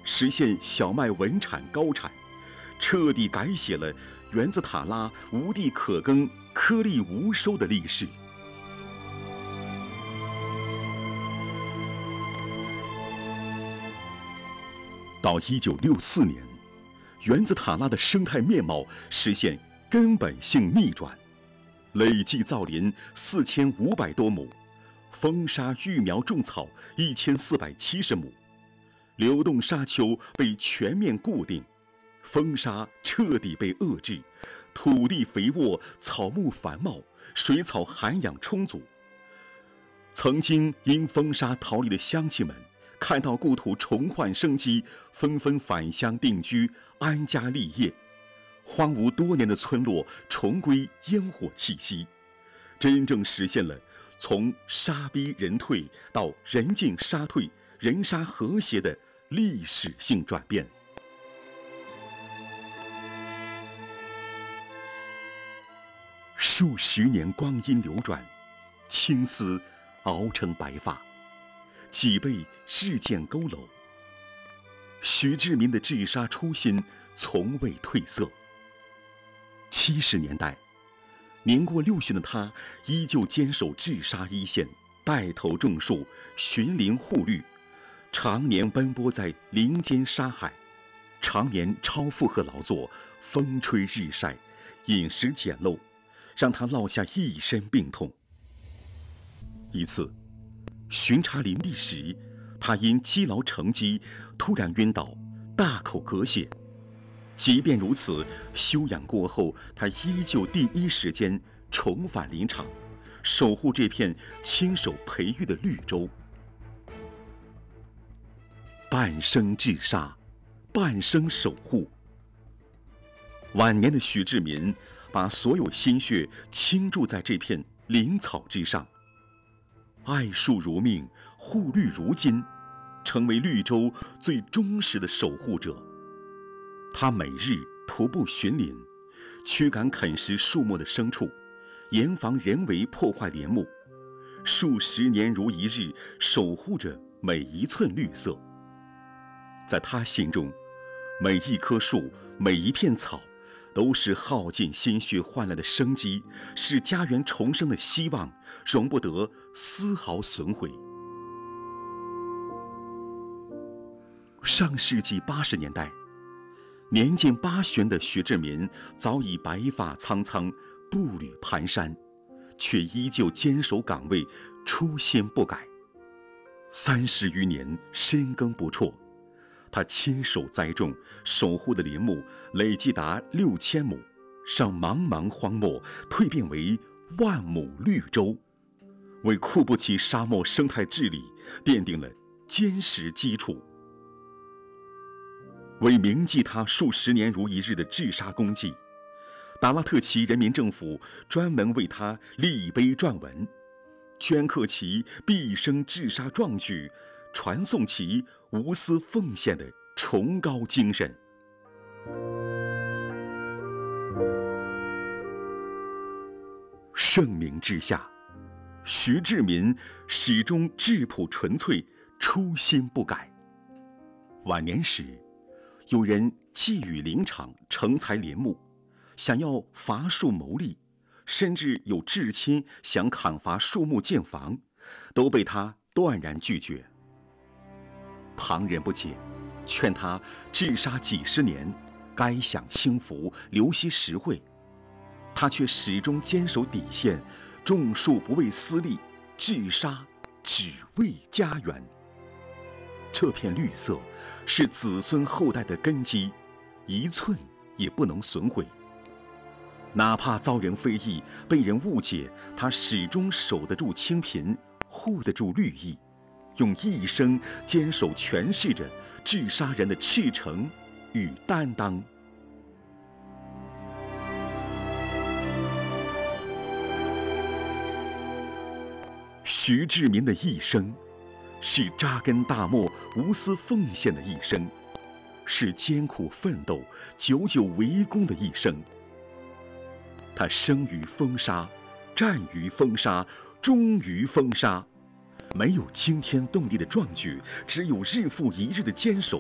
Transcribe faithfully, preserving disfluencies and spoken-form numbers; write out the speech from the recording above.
实现小麦稳产高产，彻底改写了原子塔拉无地可耕、颗粒无收的历史。到一九六四年，原子塔拉的生态面貌实现根本性逆转，累计造林四千五百多亩，封沙育苗种草一千四百七十亩，流动沙丘被全面固定，风沙彻底被遏制，土地肥沃，草木繁茂，水草涵养充足。曾经因风沙逃离的乡亲们，看到故土重焕生机，纷纷返乡定居，安家立业。荒芜多年的村落重归烟火气息，真正实现了从沙逼人退到人进沙退、人沙和谐的历史性转变。数十年光阴流转，青丝熬成白发，脊背日渐佝偻。徐志明的治沙初心从未褪色。七十年代，年过六旬的他依旧坚守治沙一线，带头种树、巡林护绿，常年奔波在林间沙海，常年超负荷劳作，风吹日晒，饮食简陋，让他落下一身病痛。一次巡查林地时，他因积劳成疾突然晕倒，大口咳血。即便如此，休养过后，他依旧第一时间重返林场，守护这片亲手培育的绿洲。半生治沙，半生守护。晚年的许志民把所有心血倾注在这片林草之上，爱树如命，护绿如金，成为绿洲最忠实的守护者。他每日徒步巡林，驱赶啃食树木的牲畜，严防人为破坏林木，数十年如一日守护着每一寸绿色。在他心中，每一棵树，每一片草，都是耗尽心血换来的生机，是家园重生的希望，容不得丝毫损毁。上世纪八十年代，年近八旬的徐志民早已白发苍苍，步履蹒跚，却依旧坚守岗位，初心不改。三十余年深耕不辍，他亲手栽种、守护的林木累计达六千亩，让茫茫荒漠蜕变为万亩绿洲，为库布齐沙漠生态治理奠定了坚实基础。为铭记他数十年如一日的治沙功绩，达拉特旗人民政府专门为他立碑撰文，镌刻其毕生治沙壮举，传颂其无私奉献的崇高精神。盛名之下，徐志民始终质朴纯粹，初心不改。晚年时，有人觊觎林场，成材林木，想要伐树谋利，甚至有至亲想砍伐树木建房，都被他断然拒绝。旁人不解，劝他治沙几十年，该享清福，留惜实惠。他却始终坚守底线，种树不为私利，治沙只为家园。这片绿色是子孙后代的根基，一寸也不能损毁。哪怕遭人非议，被人误解，他始终守得住清贫，护得住绿意，用一生坚守诠释着治沙人的赤诚与担当。徐志民的一生，是扎根大漠、无私奉献的一生，是艰苦奋斗、久久为功的一生。他生于风沙，战于风沙，忠于风沙，没有惊天动地的壮举，只有日复一日的坚守。